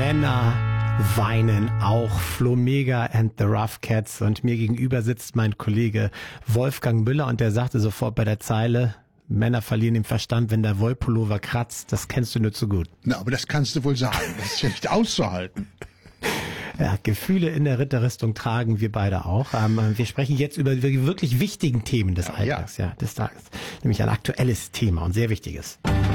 Männer weinen auch. Flo Mega and the Rough Cats. Und mir gegenüber sitzt mein Kollege Wolfgang Müller und der sagte sofort bei der Zeile: Männer verlieren den Verstand, wenn der Wollpullover kratzt. Das kennst du nur zu gut. Na, aber das kannst du wohl sagen. Das ist ja nicht auszuhalten. Ja, Gefühle in der Ritterrüstung tragen wir beide auch. Wir sprechen jetzt über die wirklich wichtigen Themen des Alltags, des Tages. Nämlich ein aktuelles Thema und sehr wichtiges.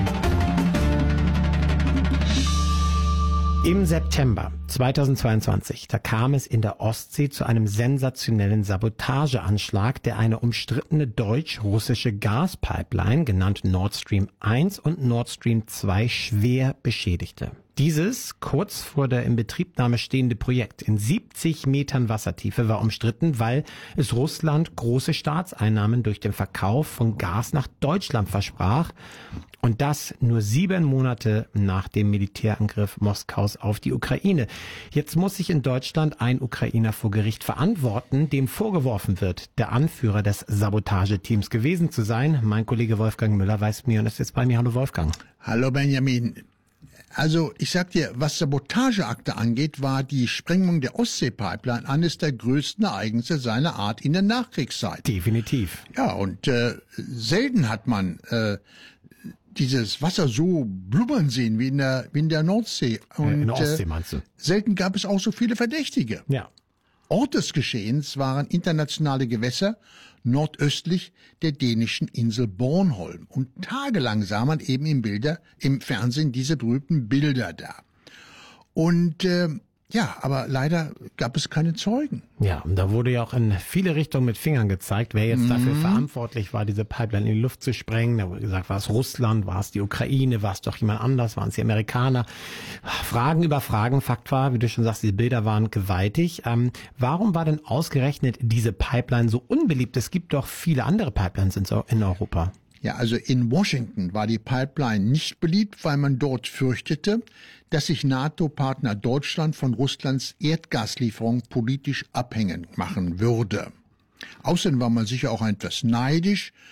Im September 2022, da kam es in der Ostsee zu einem sensationellen Sabotageanschlag, der eine umstrittene deutsch-russische Gaspipeline, genannt Nord Stream 1 und Nord Stream 2, schwer beschädigte. Dieses kurz vor der Inbetriebnahme stehende Projekt in 70 Metern Wassertiefe war umstritten, weil es Russland große Staatseinnahmen durch den Verkauf von Gas nach Deutschland versprach. Und das nur 7 Monate nach dem Militärangriff Moskaus auf die Ukraine. Jetzt muss sich in Deutschland ein Ukrainer vor Gericht verantworten, dem vorgeworfen wird, der Anführer des Sabotageteams gewesen zu sein. Mein Kollege Wolfgang Müller weiß mir und ist jetzt bei mir. Hallo Wolfgang. Hallo Benjamin. Also ich sag dir, was Sabotageakte angeht, war die Sprengung der Ostsee-Pipeline eines der größten Ereignisse seiner Art in der Nachkriegszeit. Definitiv. Ja, und selten hat man dieses Wasser so blubbern sehen wie in der Nordsee. Und, in der Ostsee meinst du? Selten gab es auch so viele Verdächtige. Ja. Ort des Geschehens waren internationale Gewässer nordöstlich der dänischen Insel Bornholm. Und tagelang sah man eben im Fernsehen diese berühmten Bilder da. Und aber leider gab es keine Zeugen. Ja, und da wurde ja auch in viele Richtungen mit Fingern gezeigt, wer jetzt dafür verantwortlich war, diese Pipeline in die Luft zu sprengen. Da wurde gesagt, war es Russland, war es die Ukraine, war es doch jemand anders, waren es die Amerikaner. Fragen über Fragen. Fakt war, wie du schon sagst, die Bilder waren gewaltig. Warum war denn ausgerechnet diese Pipeline so unbeliebt? Es gibt doch viele andere Pipelines in Europa. Ja, also in Washington war die Pipeline nicht beliebt, weil man dort fürchtete, dass sich NATO-Partner Deutschland von Russlands Erdgaslieferung politisch abhängig machen würde. Außerdem war man sicher auch etwas neidisch,